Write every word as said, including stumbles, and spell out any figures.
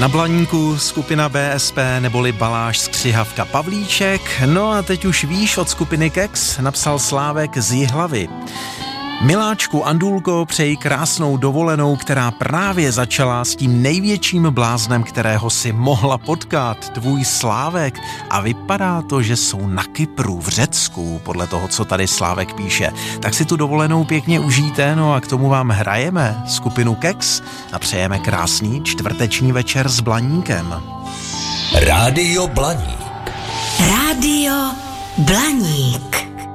Na Blaníku skupina B S P neboli Baláš Skřihavka Pavlíček. No a teď už víš od skupiny Keks, napsal Slávek z Jihlavy. Miláčku Andulko, přeji krásnou dovolenou, která právě začala s tím největším bláznem, kterého si mohla potkat, tvůj Slávek. A vypadá to, že jsou na Kypru v Řecku, podle toho, co tady Slávek píše. Tak si tu dovolenou pěkně užijte, no a k tomu vám hrajeme skupinu Keks a přejeme krásný čtvrteční večer s Blaníkem. Rádio Blaník. Rádio Blaník.